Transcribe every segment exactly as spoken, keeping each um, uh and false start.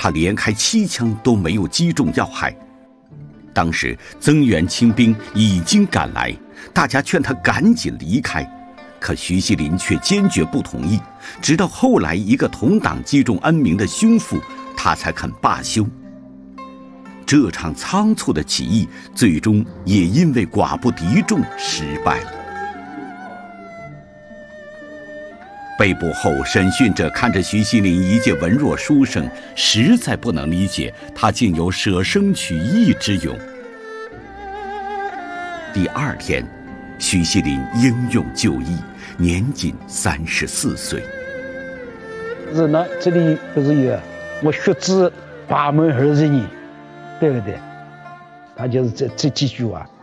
他连开七枪都没有击中要害。当时增援清兵已经赶来，大家劝他赶紧离开，可徐锡麟却坚决不同意，直到后来一个同党击中恩铭的胸腹，他才肯罢休。这场仓促的起义最终也因为寡不敌众失败了。被捕后，审讯者看着徐锡麟一介文弱书生，实在不能理解他竟有舍生取义之勇。第二天，徐锡麟英勇就义，年仅三十四岁。 是呢，这里不是有我学子八门二十年，对不对？他就是这这几句话。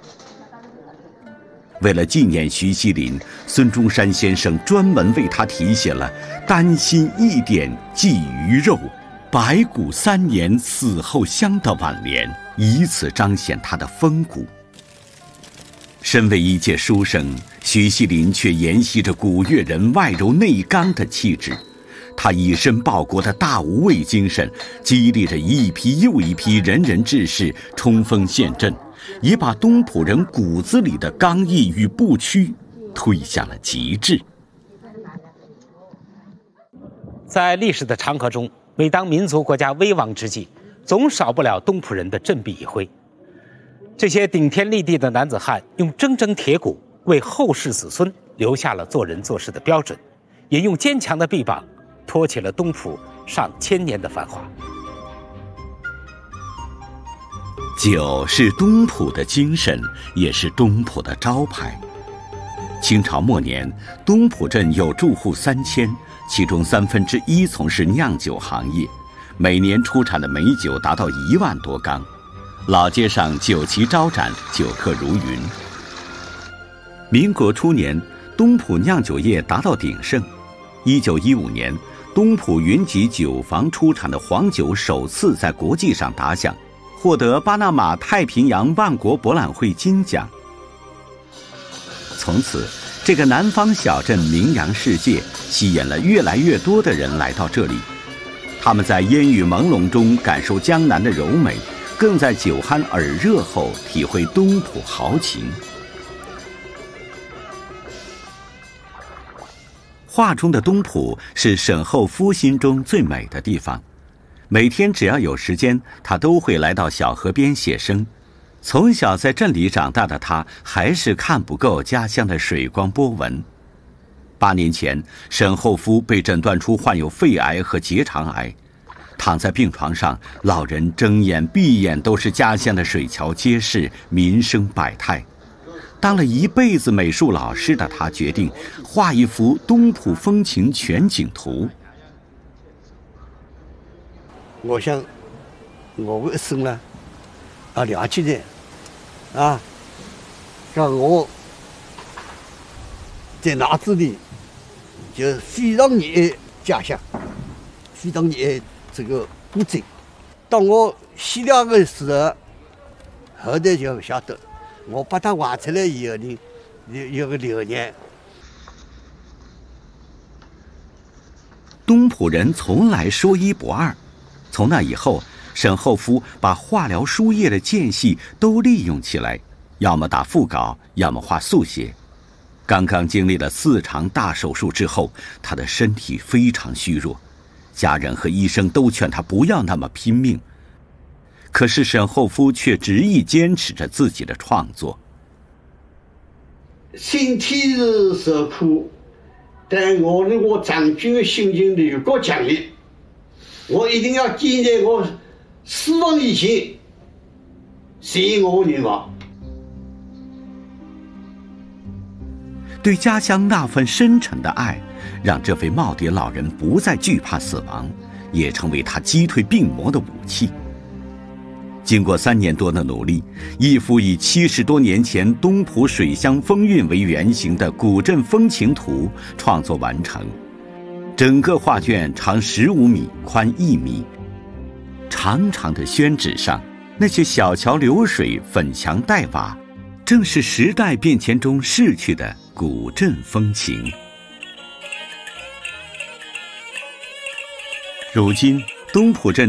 为了纪念徐锡麟，孙中山先生专门为他题写了“丹心一点寄于肉，白骨三年死后香”的挽联，以此彰显他的风骨。身为一介书生，徐锡麟却沿袭着古越人外柔内刚的气质。他以身报国的大无畏精神，激励着一批又一批仁人志士冲锋陷阵，也把东浦人骨子里的刚毅与不屈推向了极致。 在历史的长河中，每当民族国家危亡之际，总少不了东浦人的振臂一挥。这些顶天立地的男子汉用铮铮铁骨为后世子孙留下了做人做事的标准，也用坚强的臂膀托起了东浦上千年的繁华。 酒是东浦的精神，也是东浦的招牌。清朝末年，东浦镇有住户三千，其中三分之一从事酿酒行业，每年出产的美酒达到一万多缸。老街上酒旗招展，酒客如云。民国初年，东浦酿酒业达到鼎盛。一九一五年，东浦云集酒坊出产的黄酒首次在国际上打响，获得巴拿马太平洋万国博览会金奖。从此，这个南方小镇名扬世界，吸引了越来越多的人来到这里。他们在烟雨朦胧中感受江南的柔美，更在酒酣耳热后体会东浦豪情。画中的东浦是沈厚夫心中最美的地方，每天只要有时间，他都会来到小河边写生。从小在镇里长大的他，还是看不够家乡的水光波纹。八年前，沈厚夫被诊断出患有肺癌和结肠癌，躺在病床上，老人睁眼闭眼都是家乡的水桥街市，民生百态。当了一辈子美术老师的他，决定画一幅东浦风情全景图。 我想，我的一生呢，要了解的，啊，像我在脑子里就非常热爱家乡，非常热爱这个古镇。当我写了的时候，后头就晓得。我把它画出来以后呢，有有个留念。 东浦人从来说一不二，从那以后，沈厚夫把化疗输液的间隙都利用起来，要么打腹稿，要么画速写。刚刚经历了四场大手术之后，他的身体非常虚弱，家人和医生都劝他不要那么拼命。可是沈厚夫却执意坚持着自己的创作。 身体是受苦，但我呢，我长久的心情有够强烈，我一定要坚在我死亡以前实现我的愿望。 对家乡那份深沉的爱，让这位耄耋老人不再惧怕死亡，也成为他击退病魔的武器。经过三年多的努力，一幅以七十多年前东浦水乡风韵为原型的古镇风情图创作完成。整个画卷长十五米，宽一米。长长的宣纸上，那些小桥流水、粉墙黛瓦，正是时代变迁中逝去的古镇风情。如今，东浦镇